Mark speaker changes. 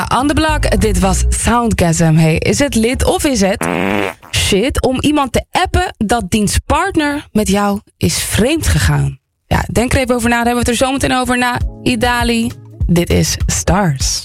Speaker 1: On the block, dit was Soundgasm. Hey, is het lid of is het shit om iemand te appen dat diens partner met jou is vreemd gegaan? Ja, denk er even over na. Dan hebben we het er zometeen over na Idali. Dit is Stars.